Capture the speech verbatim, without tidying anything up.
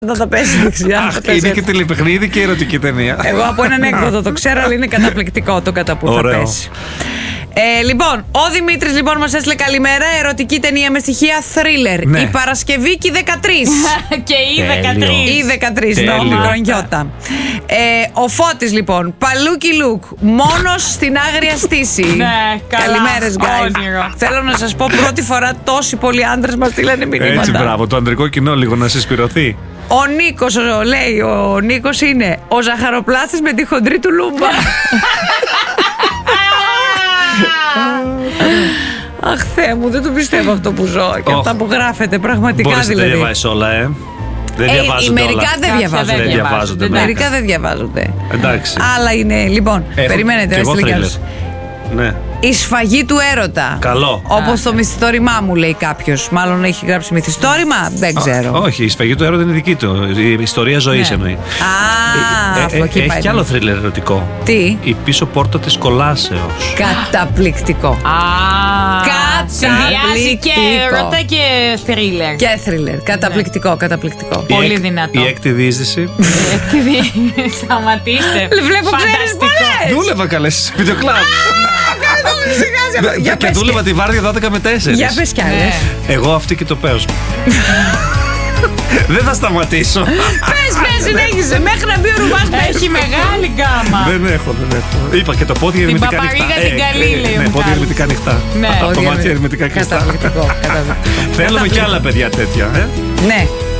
Θα τα πέσει δεξιά. Αχ, είναι και τηλεπαιχνίδι και ερωτική ταινία. Εγώ από έναν έκδοτο το ξέρω, αλλά είναι καταπληκτικό το κατά που Ωραίο. θα πέσει. Ε, λοιπόν, ο Δημήτρης λοιπόν μας έστειλε καλημέρα. Ερωτική ταινία με στοιχεία thriller. Ναι. Η Παρασκευή και η δεκατρείς. Και η δεκατρείς. Η δεκατρείς, Τέλειο. το μικρονιώτα. Ε, ο Φώτης λοιπόν, Παλούκι Λουκ, μόνος στην άγρια στήση. Ναι, καλά. Καλημέρες, guys. Όνειρο. Θέλω να σας πω, πρώτη φορά τόσοι πολλοί άντρες μας στείλανε μηνύματα. Έτσι, μπράβο. Το ανδρικό κοινό λίγο να συσπηρωθεί. Ο Νίκος, ο, λέει, ο Νίκος είναι ο ζαχαροπλάστης με τη χοντρή του λούμπα. Αχ, Θεέ μου, δεν το πιστεύω αυτό που ζω. Και Oh. αυτά που γράφετε, πραγματικά Μπορείς να τα δηλαδή. διαβάσεις όλα, ε. Δεν Ε, διαβάζονται μερικά όλα. δεν Κάποια διαβάζονται. Δεν διαβάζονται. Ναι. Μερικά δεν διαβάζονται. Εντάξει. Άλλα είναι. Λοιπόν, Έχω περιμένετε, κι εγώ έστειλε κι άλλος. thriller. Ναι. Η σφαγή του έρωτα. Καλό. Όπως το μυθιστόρημά μου, λέει κάποιος. Μάλλον έχει γράψει μυθιστόρημα. Δεν ξέρω. Ό, όχι, η σφαγή του έρωτα είναι δική του. Η ιστορία ζωής Ναι. εννοεί. Α, Ε, από ε, εκεί Έχει πάει. κι άλλο θρίλερ ερωτικό. Τι? Η πίσω πόρτα της κολάσεως. Καταπληκτικό. Α, συνδυάζει και Καταπληκτικό. έρωτα και θρίλερ. Και θρίλερ. Καταπληκτικό, καταπληκτικό. Η Πολύ έκ- δυνατό. Η έκτη διείσδυση. Σταματήστε. Βλέπω, ξέρεις πολλές. Δούλευα καλέ σε βιντεοκλαμπ. Για Και πες δούλευα τη βάρδια δώδεκα με τέσσερα. Για πες κι άλλες. Εγώ αυτή και το παίζω. Δεν θα σταματήσω. Πες, πες, συνέχισε. Μέχρι να μπει ο Ρουβάς. Έχει μεγάλη γκάμα. Δεν έχω, δεν έχω. Είπα και το πόδι ερμητικά ανοιχτά. παπαρίγα την Ε, καλή, ε, λέει ο Ναι, πόδι Μιχάλης. ερμητικά ανοιχτά. Ναι. Από το μάτι ερμητικά κλειστά. Καταπληκτικό. καταπληκτικό. Θέλουμε κι άλλα παιδιά τέτοια. ε. Ναι.